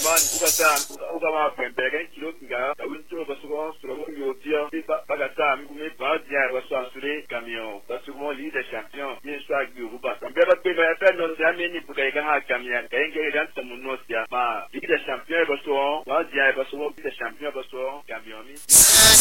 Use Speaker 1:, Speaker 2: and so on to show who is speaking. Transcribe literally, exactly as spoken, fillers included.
Speaker 1: man ukata ukama pembere kilo kinga winto basuko suro yo dia bagata mi me ba dia baso asure camion basuko leader champion bien soit guruba mbeba pe ba pe non jameni pukai ga camion kenge dan tamuno sia ma leader champion baso wa dia baso leader champion baso camion mi